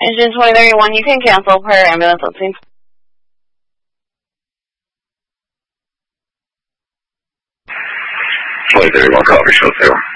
Engine 2031, you can cancel per ambulance listening. 2031, copy, show 0.